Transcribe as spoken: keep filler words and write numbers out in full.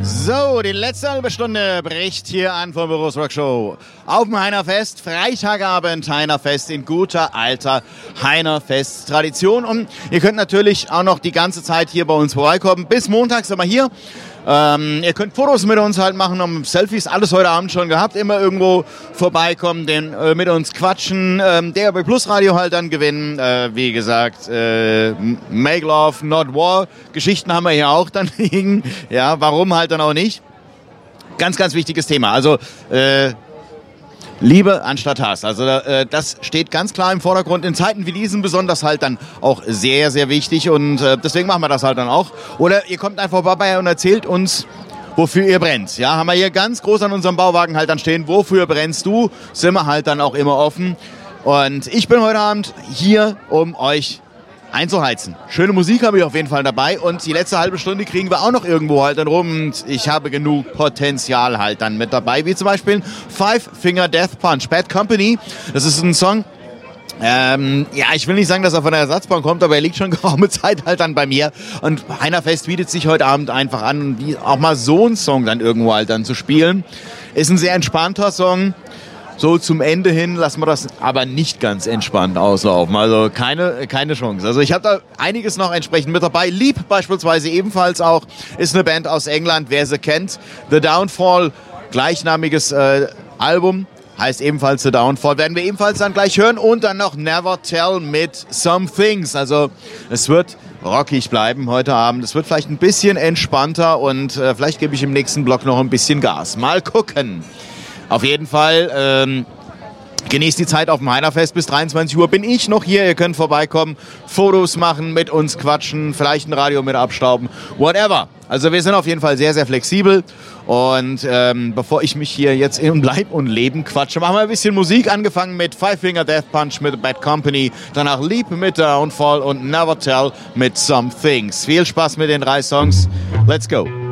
So, die letzte halbe Stunde bricht hier an vom Boris Rock Show. Auf dem Heinerfest, Freitagabend Heinerfest in guter alter Heinerfest-Tradition. Und ihr könnt natürlich auch noch die ganze Zeit hier bei uns vorbeikommen. Bis Montag sind wir hier. Ähm, ihr könnt Fotos mit uns halt machen, um Selfies, alles heute Abend schon gehabt. Immer irgendwo vorbeikommen, den, äh, mit uns quatschen. Ähm, D R B Plus Radio halt dann gewinnen. Äh, wie gesagt, äh, Make Love, Not War. Geschichten haben wir hier auch dann liegen. Ja, warum halt dann auch nicht? Ganz, ganz wichtiges Thema. Also, äh, Liebe anstatt Hass. Also äh, das steht ganz klar im Vordergrund. In Zeiten wie diesen besonders halt dann auch sehr, sehr wichtig. Und äh, deswegen machen wir das halt dann auch. Oder ihr kommt einfach vorbei und erzählt uns, wofür ihr brennt. Ja, haben wir hier ganz groß an unserem Bauwagen halt dann stehen. Wofür brennst du? Sind wir halt dann auch immer offen. Und ich bin heute Abend hier, um euch einzuheizen. Schöne Musik habe ich auf jeden Fall dabei und die letzte halbe Stunde kriegen wir auch noch irgendwo halt dann rum und ich habe genug Potenzial halt dann mit dabei, wie zum Beispiel Five Finger Death Punch, Bad Company. Das ist ein Song, ähm, ja, ich will nicht sagen, dass er von der Ersatzbank kommt, aber er liegt schon geraume Zeit halt dann bei mir und Heinerfest bietet sich heute Abend einfach an, wie auch mal so einen Song dann irgendwo halt dann zu spielen. Ist ein sehr entspannter Song. So zum Ende hin lassen wir das aber nicht ganz entspannt auslaufen. Also keine, keine Chance. Also ich habe da einiges noch entsprechend mit dabei. Leap beispielsweise ebenfalls auch. Ist eine Band aus England, wer sie kennt. The Downfall, gleichnamiges äh, Album. Heißt ebenfalls The Downfall. Werden wir ebenfalls dann gleich hören. Und dann noch Never Tell mit Some Things. Also es wird rockig bleiben heute Abend. Es wird vielleicht ein bisschen entspannter. Und äh, vielleicht gebe ich im nächsten Block noch ein bisschen Gas. Mal gucken. Auf jeden Fall ähm, genießt die Zeit auf dem Heinerfest. Bis dreiundzwanzig Uhr bin ich noch hier. Ihr könnt vorbeikommen, Fotos machen, mit uns quatschen, vielleicht ein Radio mit abstauben, whatever. Also wir sind auf jeden Fall sehr, sehr flexibel. Und ähm, bevor ich mich hier jetzt in Leib und Leben quatsche, machen wir ein bisschen Musik. Angefangen mit Five Finger Death Punch mit Bad Company, danach Leap mit Downfall und Never Tell mit Some Things. Viel Spaß mit den drei Songs. Let's go.